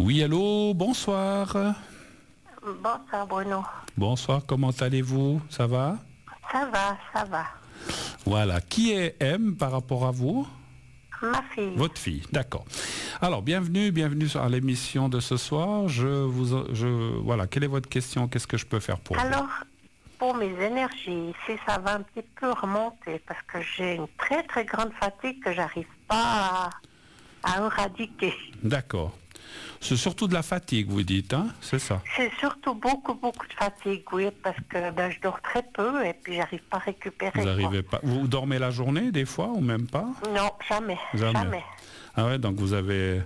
Oui, allô, bonsoir. Bonsoir Bruno. Bonsoir, comment allez-vous? Ça va? Ça va, ça va. Voilà, qui est M par rapport à vous? Ma fille. Votre fille, d'accord. Alors, bienvenue sur l'émission de ce soir. Voilà, quelle est votre question? Qu'est-ce que je peux faire pour vous? Alors, pour mes énergies, si ça va un petit peu remonter, parce que j'ai une très très grande fatigue que j'arrive pas à éradiquer. D'accord. C'est surtout de la fatigue, vous dites, hein? C'est ça? C'est surtout beaucoup de fatigue, oui, parce que je dors très peu et puis j'arrive pas à récupérer. Vous n'arrivez pas. Vous dormez la journée des fois ou même pas? Non, jamais. Ah ouais, donc vous avez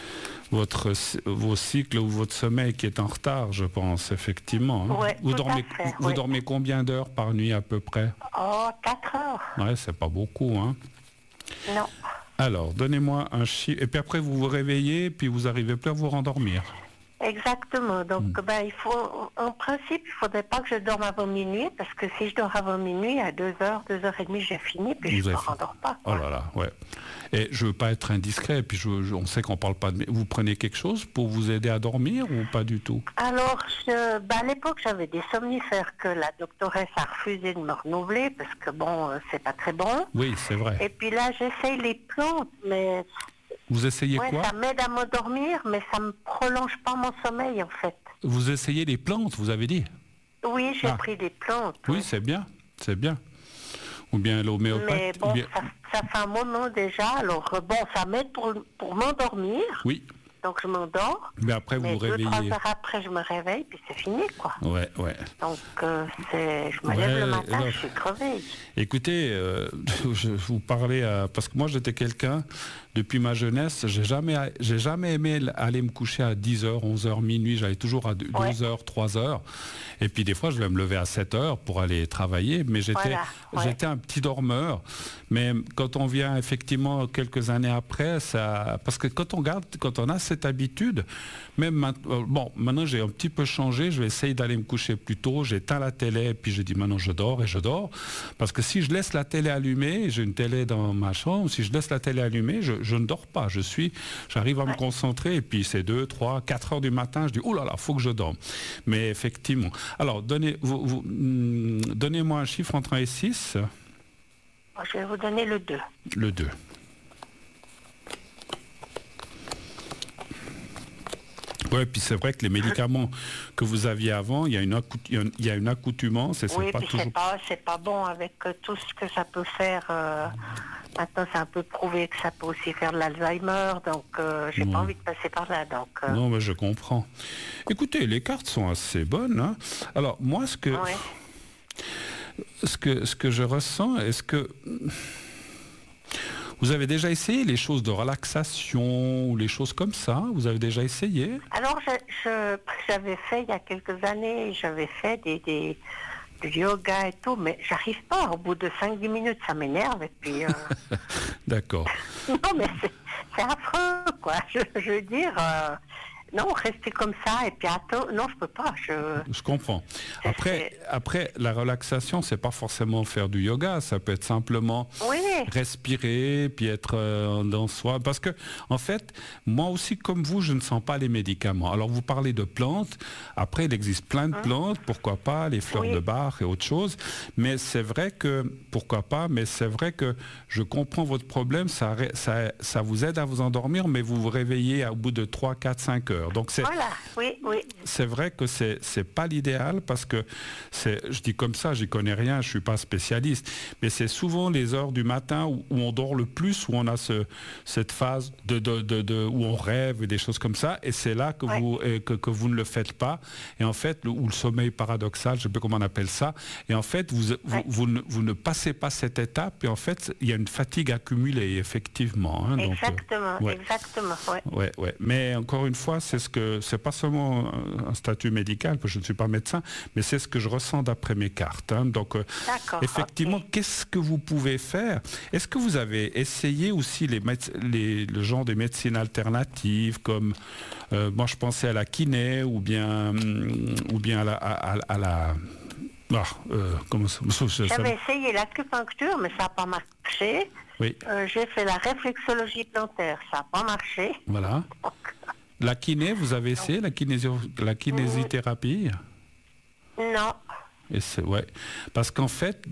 vos cycles ou votre sommeil qui est en retard, je pense, effectivement. Hein. Ouais, Vous dormez combien d'heures par nuit à peu près? Oh, 4 heures. Ouais, c'est pas beaucoup, hein. Non. Alors, donnez-moi un chiffre. Et puis après, vous vous réveillez, puis vous arrivez plus à vous rendormir. Exactement. Donc, en principe, il faudrait pas que je dorme avant minuit, parce que si je dors avant minuit, à 2h, 2h30, j'ai fini, puis je ne me rendors pas. Quoi. Oh là là, ouais. Et je veux pas être indiscret, puis on sait qu'on parle pas de... Vous prenez quelque chose pour vous aider à dormir ou pas du tout? Alors, à l'époque, j'avais des somnifères que la doctoresse a refusé de me renouveler, parce que c'est pas très bon. Oui, c'est vrai. Et puis là, j'essaye les plantes, mais... Vous essayez quoi? Ça m'aide à m'endormir, mais ça me prolonge pas mon sommeil, en fait. Vous essayez les plantes, vous avez dit? Oui, j'ai pris des plantes. Oui, c'est bien, c'est bien. Ou bien l'homéopathie. Mais bon, ça fait un moment déjà, alors ça m'aide pour m'endormir. Oui. Donc je m'endors. Mais après vous vous réveillez. 2-3 heures après, je me réveille, puis c'est fini, quoi. Ouais. Donc je me lève le matin, je suis crevée. Écoutez, je vous parlais parce que moi j'étais quelqu'un, depuis ma jeunesse, j'ai jamais aimé aller me coucher à 10h, 11h, minuit, j'allais toujours à 2h, 3h. Et puis des fois, je vais me lever à 7h pour aller travailler, mais j'étais un petit dormeur. Mais quand on vient effectivement quelques années après, parce que quand on a cette habitude, même maintenant j'ai un petit peu changé, je vais essayer d'aller me coucher plus tôt, j'éteins la télé, et puis je dis maintenant je dors, parce que si je laisse la télé allumée, j'ai une télé dans ma chambre, si je laisse la télé allumée, je ne dors pas, j'arrive à me concentrer, et puis c'est 2, 3, 4 heures du matin, je dis oh là là, faut que je dorme. Mais effectivement, alors donnez-moi un chiffre entre 1 et 6. Je vais vous donner le 2. Le 2. Oui, puis c'est vrai que les médicaments que vous aviez avant, il y a une accoutumance et c'est pas toujours... c'est pas bon avec tout ce que ça peut faire. Maintenant, c'est un peu prouvé que ça peut aussi faire de l'Alzheimer, donc j'ai pas envie de passer par là. Non, mais je comprends. Écoutez, les cartes sont assez bonnes. Hein. Alors, moi, ce que je ressens, est-ce que... Vous avez déjà essayé les choses de relaxation ou les choses comme ça? Vous avez déjà essayé? Alors, j'avais fait il y a quelques années, j'avais fait du yoga et tout, mais j'arrive pas. Au bout de 5-10 minutes, ça m'énerve et puis... D'accord. Non, mais c'est affreux, quoi. Je veux dire... Non, rester comme ça et puis attends. Non, je peux pas. Je comprends. Après, la relaxation, c'est pas forcément faire du yoga. Ça peut être simplement respirer, puis être dans soi. Parce que, en fait, moi aussi, comme vous, je ne sens pas les médicaments. Alors, vous parlez de plantes. Après, il existe plein de plantes. Pourquoi pas les fleurs de Bach et autre chose. Mais c'est vrai que, pourquoi pas, mais c'est vrai que je comprends votre problème. Ça vous aide à vous endormir, mais vous vous réveillez au bout de 3, 4, 5 heures. Donc c'est vrai que c'est pas l'idéal parce que je dis comme ça, j'y connais rien, je suis pas spécialiste, mais c'est souvent les heures du matin où on dort le plus, où on a cette phase où on rêve et des choses comme ça, et c'est là que vous ne le faites pas, et en fait ou le sommeil paradoxal, je sais pas comment on appelle ça, et en fait vous ne passez pas cette étape, et en fait il y a une fatigue accumulée effectivement. Hein, exactement. Ouais. Mais encore une fois, c'est pas seulement un statut médical, parce que je ne suis pas médecin, mais c'est ce que je ressens d'après mes cartes. Hein. Donc, effectivement, qu'est-ce que vous pouvez faire? Est-ce que vous avez essayé aussi le genre de médecine alternative, comme moi je pensais à la kiné, ou bien à la J'avais essayé l'acupuncture, mais ça n'a pas marché. Oui. J'ai fait la réflexologie plantaire, ça n'a pas marché. Voilà. La kiné, vous avez essayé la kinésithérapie? Non. Ouais. Parce qu'en fait,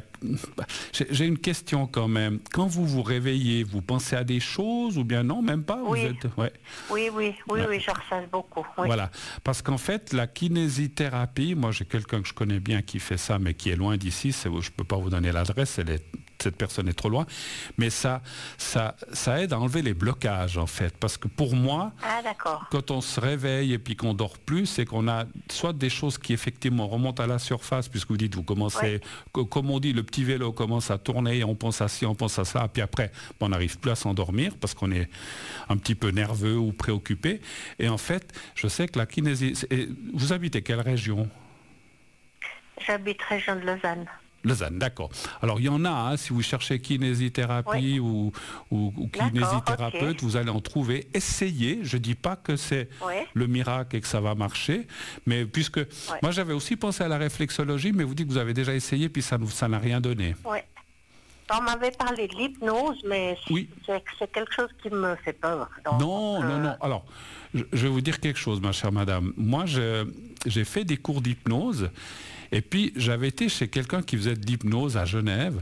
j'ai une question quand même. Quand vous vous réveillez, vous pensez à des choses ou bien non, même pas? Oui, vous êtes... ouais. oui, je ressasse beaucoup. Oui. Voilà. Parce qu'en fait, la kinésithérapie, moi j'ai quelqu'un que je connais bien qui fait ça, mais qui est loin d'ici. Je ne peux pas vous donner l'adresse, cette personne est trop loin. Mais ça aide à enlever les blocages, en fait. Parce que pour moi, quand on se réveille et puis qu'on dort plus, c'est qu'on a soit des choses qui effectivement remontent à la surface, puisque vous dites, vous commencez, comme on dit, le petit vélo commence à tourner, on pense à ci, on pense à ça, et puis après, on n'arrive plus à s'endormir parce qu'on est un petit peu nerveux ou préoccupé. Et en fait, je sais que la kinésie... Vous habitez quelle région? J'habite région de Lausanne. Lausanne, d'accord. Alors, il y en a, hein, si vous cherchez kinésithérapie ou kinésithérapeute, vous allez en trouver. Essayez, je ne dis pas que c'est le miracle et que ça va marcher, mais puisque... Moi, j'avais aussi pensé à la réflexologie, mais vous dites que vous avez déjà essayé, puis ça n'a rien donné. Oui. On m'avait parlé de l'hypnose, mais c'est quelque chose qui me fait peur. Donc, non. Alors, je vais vous dire quelque chose, ma chère madame. Moi, j'ai fait des cours d'hypnose. Et puis, j'avais été chez quelqu'un qui faisait de l'hypnose à Genève.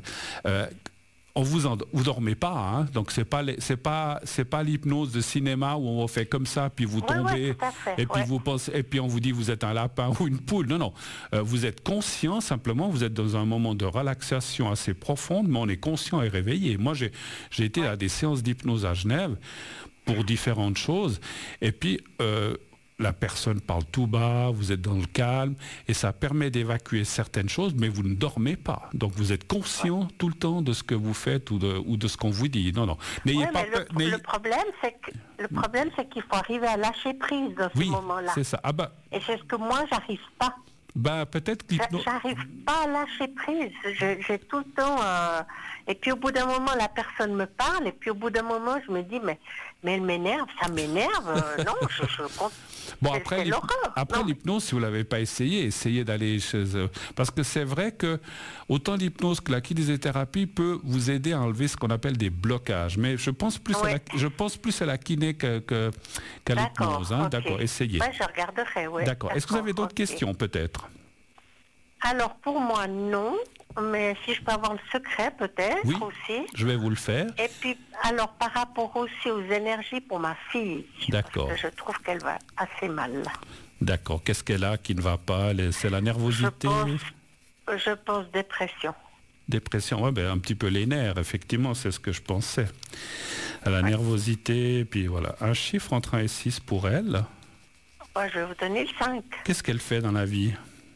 Vous dormez pas, hein, donc c'est pas l'hypnose de cinéma où on fait comme ça, puis vous tombez, et puis vous pensez, et puis on vous dit vous êtes un lapin ou une poule. Non, vous êtes conscient simplement, vous êtes dans un moment de relaxation assez profonde, mais on est conscient et réveillé. Moi, j'ai été à des séances d'hypnose à Genève pour différentes choses, et puis la personne parle tout bas, vous êtes dans le calme, et ça permet d'évacuer certaines choses, mais vous ne dormez pas. Donc vous êtes conscient tout le temps de ce que vous faites ou de ce qu'on vous dit. Non. N'ayez pas peur. Le problème, c'est qu'il faut arriver à lâcher prise dans ce moment-là. C'est ça. Et c'est ce que moi, j'arrive pas. Peut-être j'arrive pas à lâcher prise. J'ai tout le temps... Et puis au bout d'un moment, la personne me parle, et puis au bout d'un moment, je me dis, mais elle m'énerve, ça m'énerve. Non, je compte. Bon, après l'hypnose, si vous ne l'avez pas essayez d'aller chez eux. Parce que c'est vrai que autant l'hypnose que la kinésithérapie peut vous aider à enlever ce qu'on appelle des blocages. Mais je pense plus à la kiné qu'à l'hypnose. Hein. D'accord, essayez. Je regarderai, oui. D'accord. Est-ce que vous avez d'autres questions, peut-être? Alors, pour moi, non. Mais si je peux avoir le secret, peut-être aussi. Je vais vous le faire. Et puis, alors, par rapport aussi aux énergies pour ma fille. D'accord. Parce que je trouve qu'elle va assez mal. D'accord. Qu'est-ce qu'elle a qui ne va pas? C'est la nervosité? Je pense dépression. Dépression, un petit peu les nerfs, effectivement, c'est ce que je pensais. À la nervosité, puis voilà. Un chiffre entre 1 et 6 pour elle. Je vais vous donner le 5. Qu'est-ce qu'elle fait dans la vie?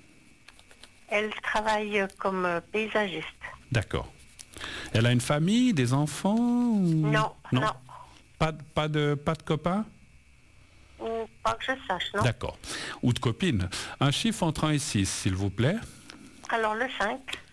Elle travaille comme paysagiste. D'accord. Elle a une famille, des enfants Non. Pas de copains? Pas que je sache, non. D'accord. Ou de copines. Un chiffre entre 1 et 6, s'il vous plaît. Alors le 5.